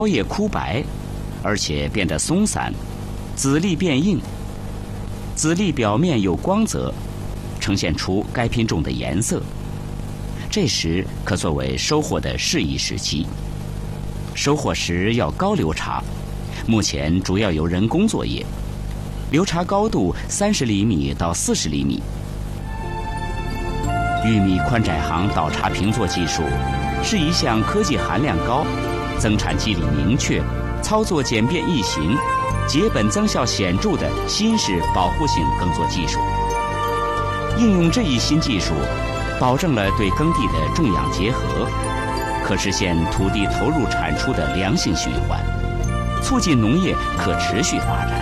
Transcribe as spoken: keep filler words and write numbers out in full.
苞叶枯白，而且变得松散，籽粒变硬，籽粒表面有光泽，呈现出该品种的颜色。这时可作为收获的适宜时期。收获时要高流茶，目前主要由人工作业，流茶高度三十厘米到四十厘米。玉米宽窄行倒茶平做技术是一项科技含量高、增产机理明确、操作简便易行、结本增效显著的新式保护性耕作技术。应用这一新技术，保证了对耕地的种养结合，可实现土地投入产出的良性循环，促进农业可持续发展。